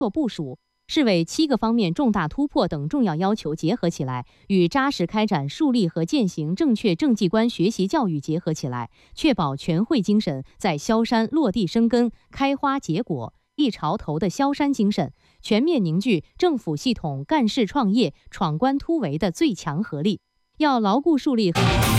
作部署。市委7个方面重大突破等重要要求结合起来，与扎实开展树立和践行正确政绩观学习教育结合起来，确保全会精神在萧山落地生根、开花结果，一潮头的萧山精神全面凝聚政府系统干事创业、闯关突围的最强合力。要牢固树立